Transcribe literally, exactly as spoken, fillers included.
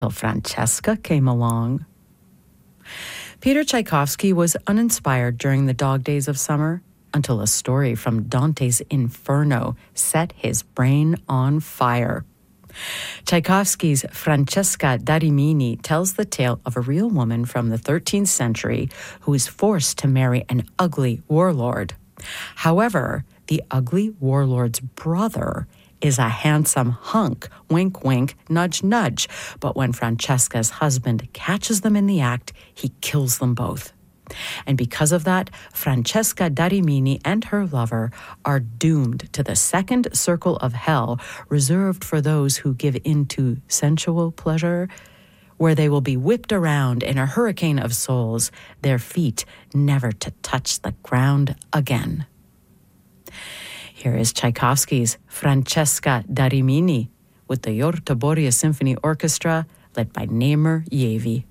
till Francesca came along. Peter Tchaikovsky was uninspired during the dog days of summer until a story from Dante's Inferno set his brain on fire. Tchaikovsky's Francesca da Rimini tells the tale of a real woman from the thirteenth century who is forced to marry an ugly warlord. However, the ugly warlord's brother is a handsome hunk, wink, wink, nudge, nudge. But when Francesca's husband catches them in the act, he kills them both. And because of that, Francesca da Rimini and her lover are doomed to the second circle of hell, reserved for those who give in to sensual pleasure, where they will be whipped around in a hurricane of souls, their feet never to touch the ground again. Here is Tchaikovsky's Francesca da Rimini with the Yorta Boria Symphony Orchestra, led by Namer Yavi.